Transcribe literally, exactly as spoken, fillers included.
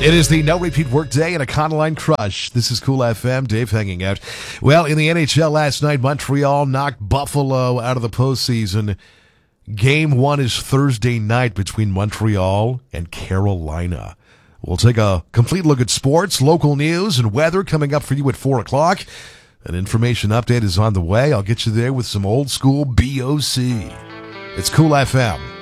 It is the no repeat workday and a Econoline crush. This is Cool F M. Dave hanging out. Well, in the N H L last night, Montreal knocked Buffalo out of the postseason. Game one is Thursday night between Montreal and Carolina. We'll take a complete look at sports, local news, and weather coming up for you at four o'clock. An information update is on the way. I'll get you there with some old school B O C. It's Cool F M.